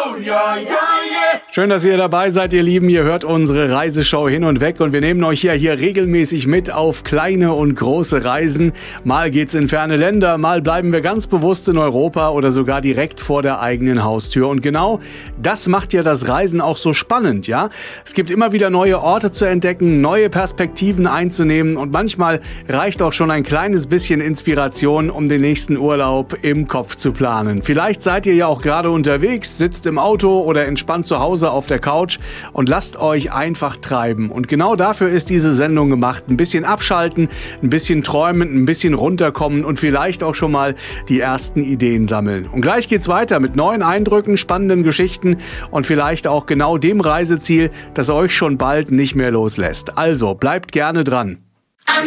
Schön, dass ihr dabei seid, ihr Lieben. Ihr hört unsere Reiseshow hin und weg und wir nehmen euch hier regelmäßig mit auf kleine und große Reisen. Mal geht's in ferne Länder, mal bleiben wir ganz bewusst in Europa oder sogar direkt vor der eigenen Haustür. Und genau das macht ja das Reisen auch so spannend, ja? Es gibt immer wieder neue Orte zu entdecken, neue Perspektiven einzunehmen und manchmal reicht auch schon ein kleines bisschen Inspiration, um den nächsten Urlaub im Kopf zu planen. Vielleicht seid ihr ja auch gerade unterwegs, sitzt im Auto oder entspannt zu Hause auf der Couch und lasst euch einfach treiben. Und genau dafür ist diese Sendung gemacht. Ein bisschen abschalten, ein bisschen träumen, ein bisschen runterkommen und vielleicht auch schon mal die ersten Ideen sammeln. Und gleich geht's weiter mit neuen Eindrücken, spannenden Geschichten und vielleicht auch genau dem Reiseziel, das euch schon bald nicht mehr loslässt. Also bleibt gerne dran.